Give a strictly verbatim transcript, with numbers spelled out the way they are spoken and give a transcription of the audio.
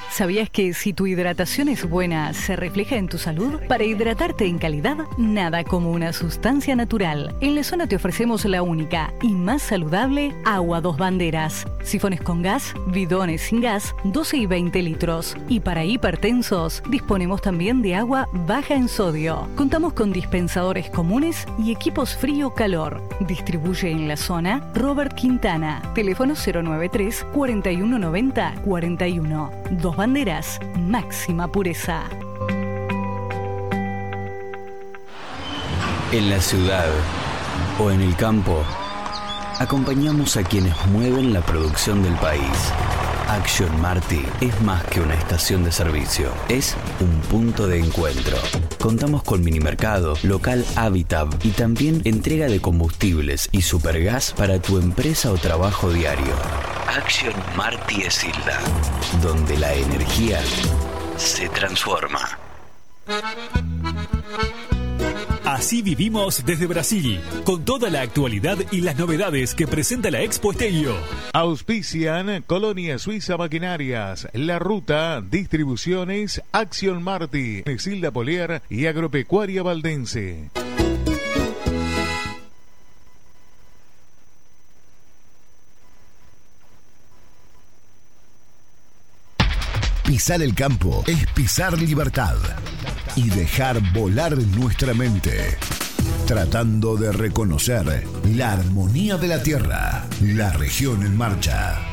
¿Sabías que si tu hidratación es buena, se refleja en tu salud? Para hidratarte en calidad, nada como una sustancia natural. En la zona te ofrecemos la única y más saludable Agua Dos Banderas. Sifones con gas, bidones sin gas, doce y veinte litros. Y para hipertensos, disponemos también de agua baja en sodio. Contamos con dispensadores comunes y equipos frío-calor. Distribuye en la zona Robert Quintana. Teléfono cero noventa y tres, cuarenta y uno noventa, cuarenta y uno. Dos Banderas, máxima pureza. En la ciudad o en el campo, acompañamos a quienes mueven la producción del país. Action Marti es más que una estación de servicio, es un punto de encuentro. Contamos con minimercado, local Habitab y también entrega de combustibles y supergas para tu empresa o trabajo diario. Action Marti Esilda, donde la energía se transforma. Así vivimos desde Brasil, con toda la actualidad y las novedades que presenta la Expo Esteio. Auspician Colonia Suiza Maquinarias, La Ruta, Distribuciones, Action Marti, Esilda Polier y Agropecuaria Valdense. Pisar el campo es pisar libertad y dejar volar nuestra mente, tratando de reconocer la armonía de la tierra, la región en marcha.